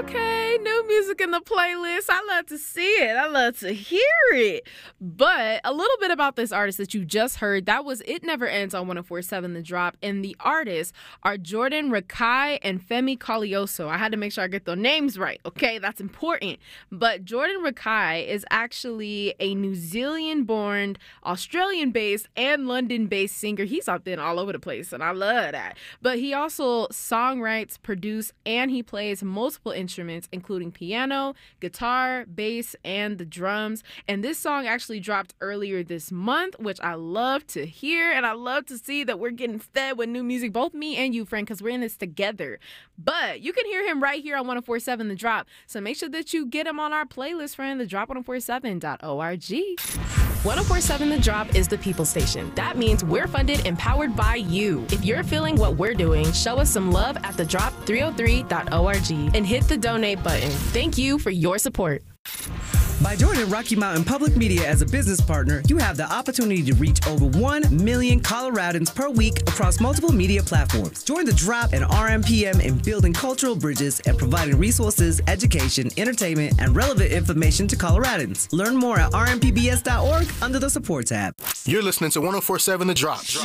Okay, new music in the playlist. I love to see it. I love to hear it. But a little bit about this artist that you just heard. That was It Never Ends on 104.7 The Drop. And the artists are Jordan Rakei and Femi Kalioso. I had to make sure I get their names right, okay? That's important. But Jordan Rakei is actually a New Zealand-born, Australian-based, and London-based singer. He's out there all over the place, and I love that. But he also songwrites, produces, and he plays multiple instruments, including piano, guitar, bass, and the drums. And this song actually dropped earlier this month, which I love to hear, and I love to see that we're getting fed with new music, both me and you, friend, because we're in this together. But you can hear him right here on 104.7 The Drop. So make sure that you get him on our playlist, friend, thedrop1047.org. 104.7 The Drop is the people station. That means we're funded and powered by you. If you're feeling what we're doing, show us some love at thedrop303.org and hit the donate button. Thank you for your support. By joining Rocky Mountain Public Media as a business partner, you have the opportunity to reach over 1 million Coloradans per week across multiple media platforms. Join the Drop and RMPM in building cultural bridges and providing resources, education, entertainment, and relevant information to Coloradans. Learn more at rmpbs.org under the support tab. You're listening to 104.7 The Drop.